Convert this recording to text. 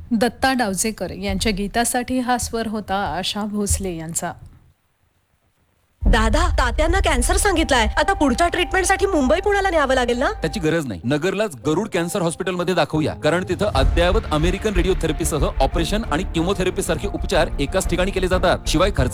दत्ता डावजेकर यांच्या गीतासाठी हा स्वर होता आशा भोसले यांचा. दादा, तात्यांना कॅन्सर सांगितलाय. आता पुढच्या ट्रीटमेंटसाठी मुंबई पुण्याला न्यावं लागेल ना? त्याची गरज नाही. नगरलाच गरुड कॅन्सर हॉस्पिटलमध्ये दाखवूया, कारण तिथं अद्ययावत अमेरिकन रेडिओथेरपीसह ऑपरेशन आणि किमोथेरपी सारखे उपचार एकाच ठिकाणी केले जातात. शिवाय खर्च